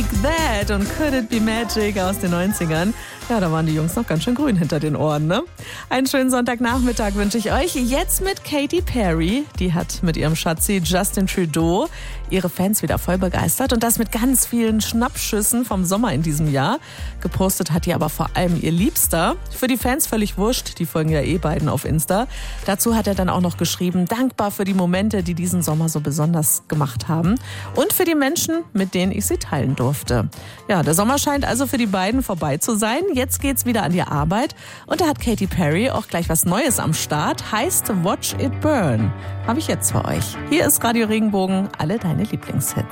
That und Could It Be Magic aus den 90ern. Ja, da waren die Jungs noch ganz schön grün hinter den Ohren, ne? Einen schönen Sonntagnachmittag wünsche ich euch. Jetzt mit Katy Perry. Die hat mit ihrem Schatzi Justin Trudeau ihre Fans wieder voll begeistert. Und das mit ganz vielen Schnappschüssen vom Sommer in diesem Jahr. Gepostet hat die aber vor allem ihr Liebster. Für die Fans völlig wurscht. Die folgen ja beiden auf Insta. Dazu hat er dann auch noch geschrieben, dankbar für die Momente, die diesen Sommer so besonders gemacht haben. Und für die Menschen, mit denen ich sie teilen durfte. Ja, der Sommer scheint also für die beiden vorbei zu sein. Jetzt geht's wieder an die Arbeit. Und da hat Katy Perry auch gleich was Neues am Start. Heißt Watch It Burn. Habe ich jetzt für euch. Hier ist Radio Regenbogen, alle deine Lieblingshits.